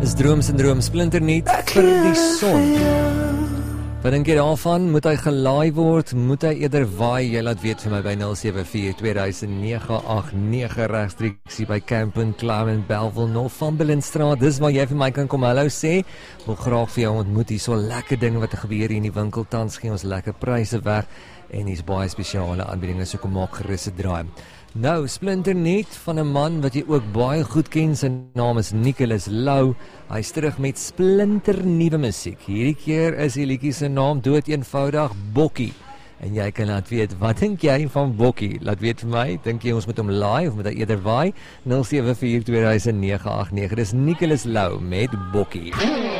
Is droom splinternuut vir die son. Wat dink jy daarvan? Moet hy gelaai word? Moet hy eerder waai? Jy laat weet vir my by 074-2009-89 regstreeks by Camp & Climb in Bellville, Northumberlandstraat. Dis waar jy vir my kan kom hallo sê. Wil graag vir jou ontmoet. Hier so lekker dinge wat gebeur hier in die winkel. Tans gee ons lekker pryse weg en hier's baie spesiale aanbiedinge, so kom maak gerus 'n draai. Nou, splinternuut van 'n man wat jy ook baie goed ken. Sy naam is Nicholas Lou. Hy's terug met splinternuwe musiek. Hierdie keer is die liedjie se naam dood eenvoudig Bokkie. En jy kan laat weet, wat dink jy van Bokkie? Laat weet vir my, dink jy ons moet hom laai of moet hy eerder waai? 074-2009-89. Dis Nicholas Lou met Bokkie.